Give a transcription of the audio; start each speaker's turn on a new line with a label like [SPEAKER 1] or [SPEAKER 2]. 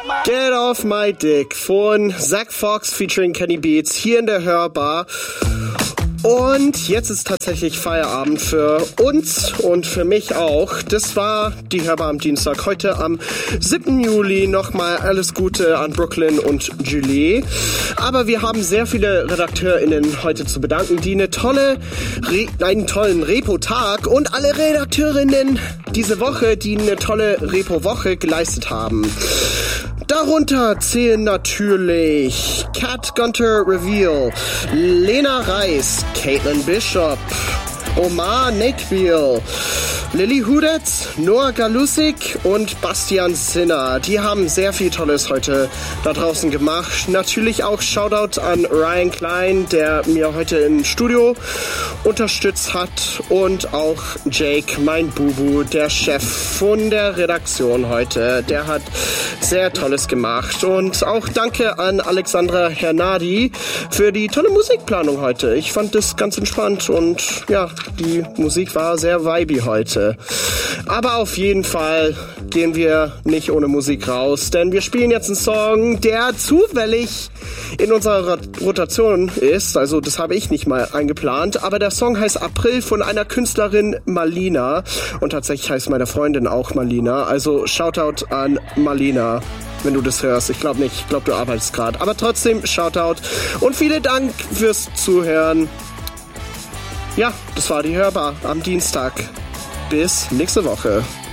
[SPEAKER 1] Get Off My Dick von Zack Fox featuring Kenny Beats hier in der Hörbar. Und jetzt ist tatsächlich Feierabend für uns und für mich auch. Das war die Hörbar am Dienstag. Heute am 7. Juli nochmal alles Gute an Brooklyn und Julie. Aber wir haben sehr viele RedakteurInnen heute zu bedanken, die einen tollen Repo-Tag und alle Redakteurinnen diese Woche, die eine tolle Repo-Woche geleistet haben. Darunter zählen natürlich Kat Gunter Reveal, Lena Reis, Caitlin Bishop, Omar Nakebiel, Lilly Hudetz, Noah Galusik und Bastian Sinner. Die haben sehr viel Tolles heute da draußen gemacht. Natürlich auch Shoutout an Ryan Klein, der mir heute im Studio unterstützt hat, und auch Jake, mein Bubu, der Chef von der Redaktion heute. Der hat sehr Tolles gemacht. Und auch danke an Alexandra Hernadi für die tolle Musikplanung heute. Ich fand das ganz entspannt und ja, die Musik war sehr vibey heute. Aber auf jeden Fall gehen wir nicht ohne Musik raus, denn wir spielen jetzt einen Song, der zufällig in unserer Rotation ist. Also das habe ich nicht mal eingeplant, aber der Song heißt April von einer Künstlerin Malina und tatsächlich heißt meine Freundin auch Malina. Also Shoutout an Malina, wenn du das hörst. Ich glaube nicht, ich glaube du arbeitest gerade, aber trotzdem Shoutout und vielen Dank fürs Zuhören. Ja, das war die Hörbar am Dienstag. Bis nächste Woche.